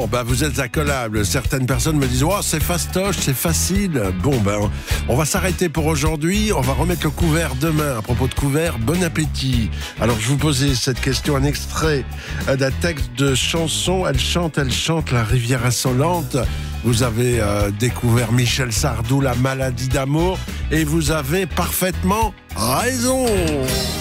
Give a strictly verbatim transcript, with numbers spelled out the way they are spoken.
Bon, bah vous êtes accollables. Certaines personnes me disent « Oh, c'est fastoche, c'est facile ». Bon, ben, on va s'arrêter pour aujourd'hui. On va remettre le couvert demain. À propos de couvert, bon appétit. Alors, je vous posais cette question, un extrait d'un texte de chanson. Elle chante, elle chante, la rivière insolente. Vous avez euh, découvert Michel Sardou, La maladie d'amour. Et vous avez parfaitement raison.